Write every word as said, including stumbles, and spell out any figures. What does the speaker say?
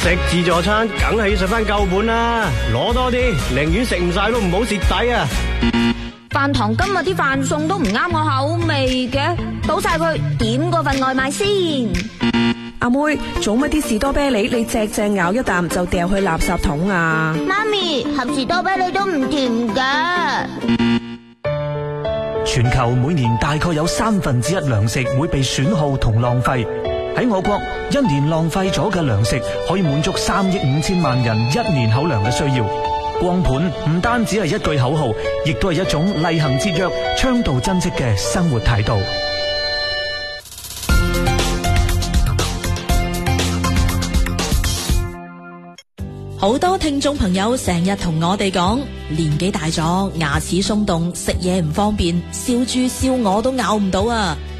食自助餐梗係要食翻夠本啦，攞多啲，寧願食唔晒都唔好蝕底啊！ 飯堂今日啲飯餸都唔啱我口味嘅，倒晒佢，點過份外賣先。 阿妹，做乜啲士多啤梨你隻隻咬一啖就掉去垃圾桶啊？ 媽咪，盒士多啤梨都唔甜噶。 全球每年大概有三分之一糧食會被損耗同浪費。喺我國，一年浪費咗嘅糧食可以滿足三億五千萬人一年口糧嘅需要。光盤唔單止係一句口號，亦都係一種厲行節約、倡導珍惜嘅生活態度。 好多聽眾朋友成日同我哋講，年紀大咗，牙齒鬆動，食嘢唔方便，笑豬笑我都咬唔到啊！